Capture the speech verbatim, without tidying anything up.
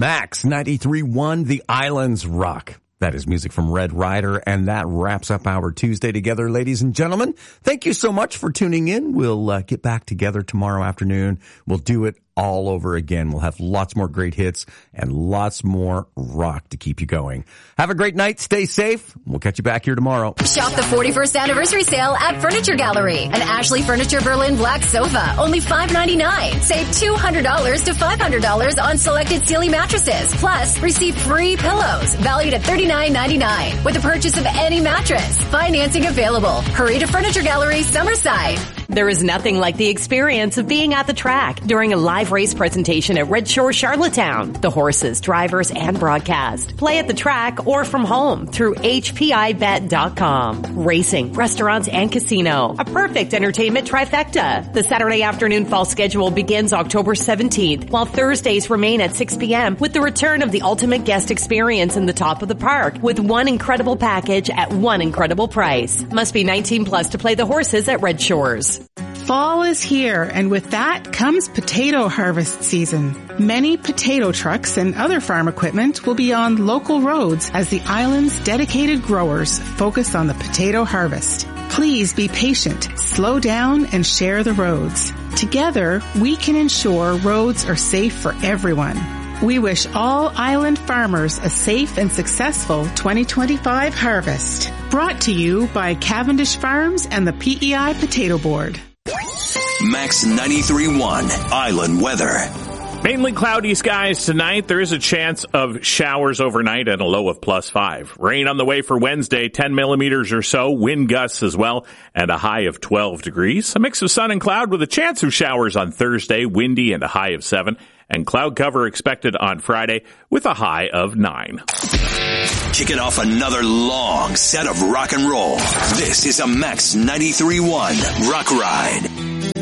Max ninety-three point one, The Islands Rock. That is music from Red Rider, and that wraps up our Tuesday together, ladies and gentlemen. Thank you so much for tuning in. We'll uh, get back together tomorrow afternoon. We'll do it all over again. We'll have lots more great hits and lots more rock to keep you going. Have a great night. Stay safe. We'll catch you back here tomorrow. Shop the forty-first anniversary sale at Furniture Gallery. An Ashley Furniture Berlin Black sofa, only five ninety-nine. Save two hundred dollars to five hundred dollars on selected Sealy mattresses. Plus, receive free pillows valued at thirty-nine ninety-nine with the purchase of any mattress. Financing available. Hurry to Furniture Gallery, Summerside. There is nothing like the experience of being at the track during a live race presentation at Red Shore Charlottetown. The horses, drivers, and broadcast. Play at the track or from home through H P I bet dot com. Racing, restaurants, and casino. A perfect entertainment trifecta. The Saturday afternoon fall schedule begins October seventeenth, while Thursdays remain at six p.m. with the return of the ultimate guest experience in the top of the park with one incredible package at one incredible price. Must be nineteen plus to play the horses at Red Shores. Fall is here, and with that comes potato harvest season. Many potato trucks and other farm equipment will be on local roads as the island's dedicated growers focus on the potato harvest. Please be patient, slow down, and share the roads. Together, we can ensure roads are safe for everyone. We wish all island farmers a safe and successful twenty twenty-five harvest. Brought to you by Cavendish Farms and the P E I Potato Board. Max ninety-three point one Island Weather. Mainly cloudy skies tonight. There is a chance of showers overnight at a low of plus five. Rain on the way for Wednesday, ten millimeters or so. Wind gusts as well, and a high of twelve degrees. A mix of sun and cloud with a chance of showers on Thursday, windy and a high of seven. And cloud cover expected on Friday with a high of nine. Kicking off another long set of rock and roll. This is a Max ninety-three point one Rock Ride.